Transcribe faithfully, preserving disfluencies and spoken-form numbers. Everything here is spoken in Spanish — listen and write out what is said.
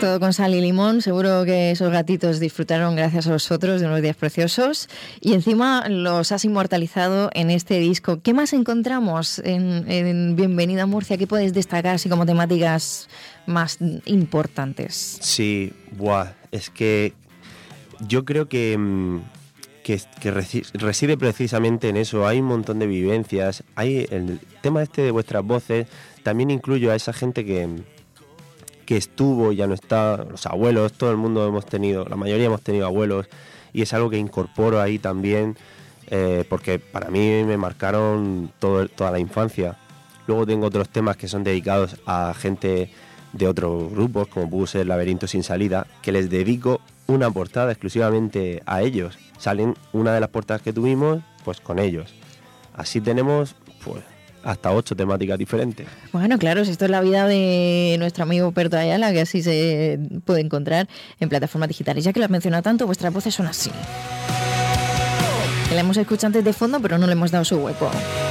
Todo con sal y limón. Seguro que esos gatitos disfrutaron gracias a vosotros de unos días preciosos. Y encima los has inmortalizado en este disco. ¿Qué más encontramos en, en Bienvenida a Murcia? ¿Qué puedes destacar así como temáticas más importantes? Sí, buah, es que yo creo que, que, que reside precisamente en eso. Hay un montón de vivencias. Hay el tema este de vuestras voces. También incluyo a esa gente que, que estuvo y ya no está, los abuelos, todo el mundo hemos tenido, la mayoría hemos tenido abuelos, y es algo que incorporo ahí también, eh, porque para mí me marcaron todo, toda la infancia. Luego tengo otros temas que son dedicados a gente de otros grupos, como pudo ser Laberinto Sin Salida, que les dedico una portada exclusivamente a ellos. Salen una de las portadas que tuvimos, pues con ellos. Así tenemos, pues, hasta ocho temáticas diferentes. Bueno, claro, si esto es la vida de nuestro amigo Perto Ayala, que así se puede encontrar en plataformas digitales. Ya que lo has mencionado tanto, vuestras voces son así. La hemos escuchado antes de fondo, pero no le hemos dado su hueco.